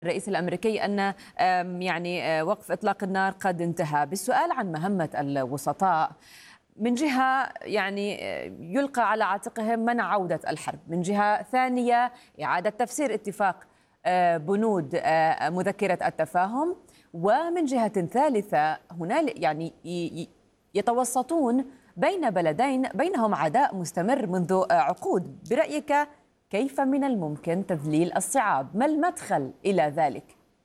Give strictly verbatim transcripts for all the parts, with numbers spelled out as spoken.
الرئيس الأمريكي أن آم، يعني آه، وقف إطلاق النار قد انتهى. بالسؤال عن مهمة الوسطاء، من جهة يعني آه، يلقى على عاتقهم منع عودة الحرب، من جهة ثانية إعادة تفسير اتفاق آه، بنود آه، مذكرة التفاهم، ومن جهة ثالثة هنالك يعني ي- ي- يتوسطون بين بلدين بينهم عداء مستمر منذ آه، عقود. برأيك كيف من الممكن تذليل الصعاب؟ ما المدخل إلى ذلك؟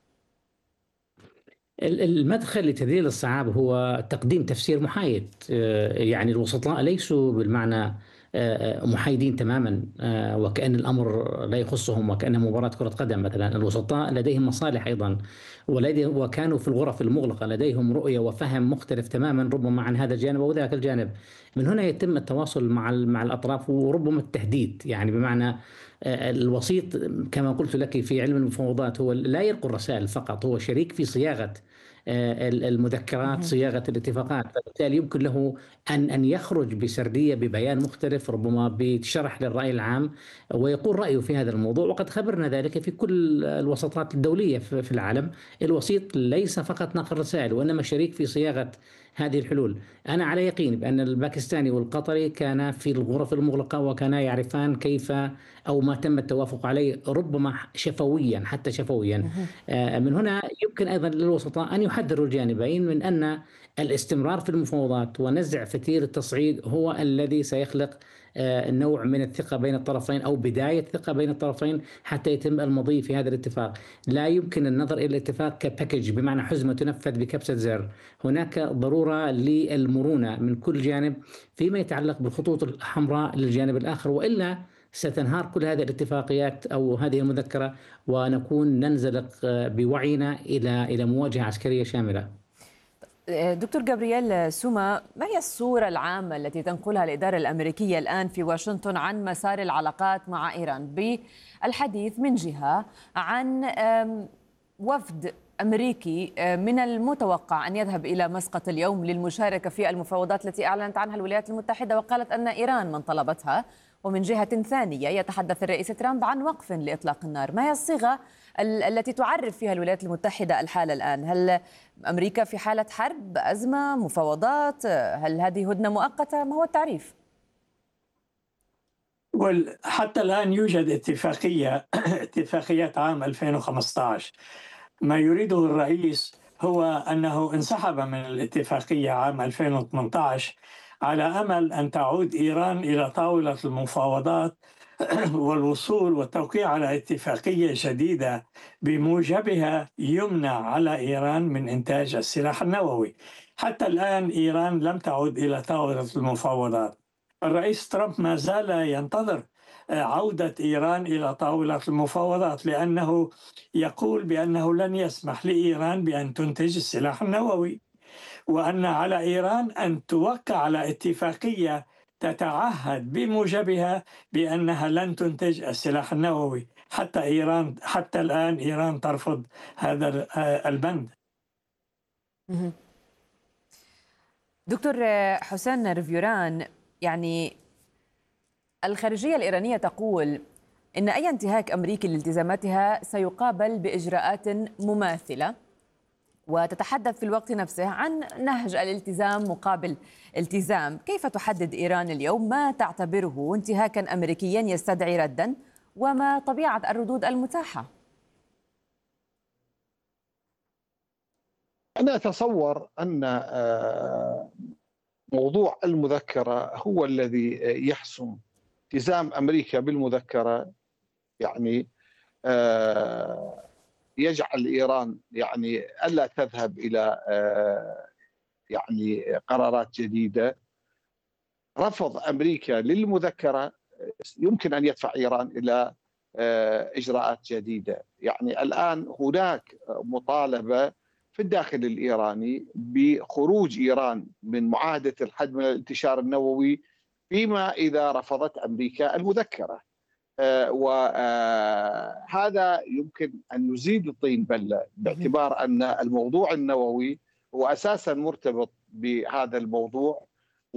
المدخل لتذليل الصعاب هو تقديم تفسير محايد. آه، يعني الوسطاء ليسوا بالمعنى آه، آه، محايدين تماما، آه، وكأن الأمر لا يخصهم، وكأنها مباراة كرة قدم مثلا. الوسطاء لديهم مصالح أيضا، ولديهم وكانوا في الغرف المغلقة لديهم رؤية وفهم مختلف تماما ربما عن هذا الجانب أو ذاك الجانب. من هنا يتم التواصل مع مع الأطراف وربما التهديد، يعني بمعنى آه، الوسيط كما قلت لك في علم المفاوضات هو لا يلقي الرسائل فقط، هو شريك في صياغة آه، المذكرات، مهم. صياغة الاتفاقات. فبالتالي يمكن له أن أن يخرج بسردية ببيان مختلف ربما بشرح للرأي العام ويقول رأيه في هذا الموضوع. وقد خبرنا ذلك في كل الوساطات الدولية في في العالم. الوسيط ليس فقط نقل رسائل وإنما شريك في صياغة هذه الحلول. أنا على يقين بأن الباكستاني والقطري كانا في الغرف المغلقة وكانا يعرفان كيف أو ما تم التوافق عليه ربما شفويا، حتى شفويا. مهم. آه، من هنا يمكن أيضا للوسطاء أن يحذروا الجانبين من أن الاستمرار في المفاوضات ونزع فتيل التصعيد هو الذي سيخلق آه، نوع من الثقة بين الطرفين أو بداية ثقة بين الطرفين حتى يتم المضي في هذا الاتفاق. لا يمكن النظر إلى الاتفاق كباكج بمعنى حزمة تنفذ بكبسة زر. هناك ضرورة للمرونة من كل جانب فيما يتعلق بالخطوط الحمراء للجانب الآخر، وإلا ستنهار كل هذه الاتفاقيات أو هذه المذكرة ونكون ننزلق بوعينا إلى إلى مواجهة عسكرية شاملة. دكتور جابرييل سوما، ما هي الصورة العامة التي تنقلها الإدارة الأمريكية الآن في واشنطن عن مسار العلاقات مع إيران؟ بالحديث من جهة عن أم، وفد أمريكي أم، من المتوقع أن يذهب إلى مسقط اليوم للمشاركة في المفاوضات التي أعلنت عنها الولايات المتحدة وقالت أن إيران من طلبتها، ومن جهة ثانية يتحدث الرئيس ترامب عن وقف لإطلاق النار. ما هي الصيغة ال- التي تعرف فيها الولايات المتحدة الحالة الآن؟ هل أمريكا في حالة حرب، أزمة، مفاوضات؟ هل هذه هدنة مؤقتة؟ ما هو التعريف؟ وحتى الآن يوجد اتفاقية اتفاقية عام ألفين وخمسة عشر. ما يريده الرئيس هو أنه انسحب من الاتفاقية عام ألفين وثمانية عشر على أمل أن تعود إيران إلى طاولة المفاوضات والوصول والتوقيع على اتفاقية جديدة بموجبها يمنع على إيران من إنتاج السلاح النووي. حتى الآن إيران لم تعد إلى طاولة المفاوضات. الرئيس ترامب ما زال ينتظر عودة إيران إلى طاولة المفاوضات، لأنه يقول بأنه لن يسمح لإيران بأن تنتج السلاح النووي، وأن على إيران أن توقع على اتفاقية تتعهد بموجبها بأنها لن تنتج السلاح النووي. حتى إيران حتى الآن إيران ترفض هذا البند. مهم. دكتور حسين رفيوران، يعني الخارجية الإيرانية تقول إن أي انتهاك أمريكي لالتزاماتها سيقابل بإجراءات مماثلة، وتتحدث في الوقت نفسه عن نهج الالتزام مقابل التزام. كيف تحدد إيران اليوم ما تعتبره انتهاكا أمريكيا يستدعي ردا، وما طبيعة الردود المتاحة؟ أنا أتصور أن آه، موضوع المذكرة هو الذي يحسم التزام أمريكا بالمذكرة. يعني آه، يجعل إيران يعني ألا تذهب إلى آه، يعني قرارات جديدة. رفض أمريكا للمذكرة يمكن أن يدفع إيران إلى آه، إجراءات جديدة. يعني الآن هناك مطالبة في الداخل الإيراني بخروج إيران من معاهدة الحد من الانتشار النووي فيما إذا رفضت أمريكا المذكرة. آه، وهذا يمكن أن يزيد الطين بلة، باعتبار أن الموضوع النووي هو أساسا مرتبط بهذا الموضوع.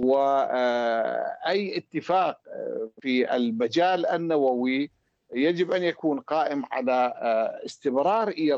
وأي اتفاق في المجال النووي يجب أن يكون قائم على استمرار إيران